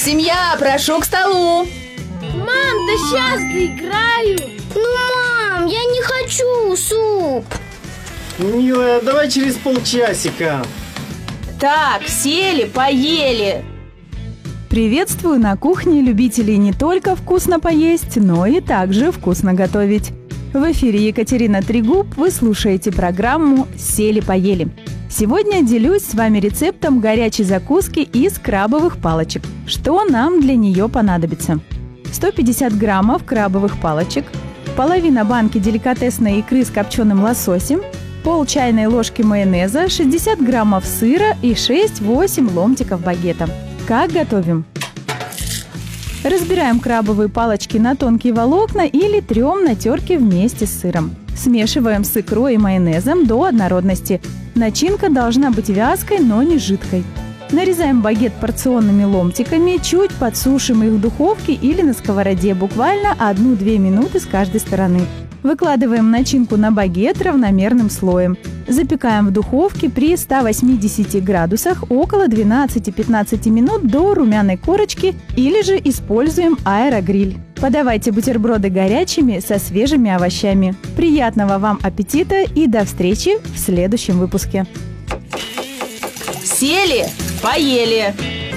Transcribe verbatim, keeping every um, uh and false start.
Семья, прошу к столу. Мам, да сейчас доиграю. Ну, мам, я не хочу суп. Милая, давай через полчасика. Так, сели, поели. Приветствую на кухне любителей не только вкусно поесть, но и также вкусно готовить. В эфире Екатерина Трегуб, вы слушаете программу «Сели-поели». Сегодня делюсь с вами рецептом горячей закуски из крабовых палочек. Что нам для нее понадобится? сто пятьдесят граммов крабовых палочек, половина банки деликатесной икры с копченым лососем, пол чайной ложки майонеза, шестьдесят граммов сыра и шесть-восемь ломтиков багета. Как готовим? Разбираем крабовые палочки на тонкие волокна или трем на терке вместе с сыром. Смешиваем с икрой и майонезом до однородности. Начинка должна быть вязкой, но не жидкой. Нарезаем багет порционными ломтиками, чуть подсушим их в духовке или на сковороде, буквально одну-две минуты с каждой стороны. Выкладываем начинку на багет равномерным слоем. Запекаем в духовке при ста восьмидесяти градусах около двенадцати-пятнадцати минут до румяной корочки или же используем аэрогриль. Подавайте бутерброды горячими со свежими овощами. Приятного вам аппетита и до встречи в следующем выпуске. Сели, поели.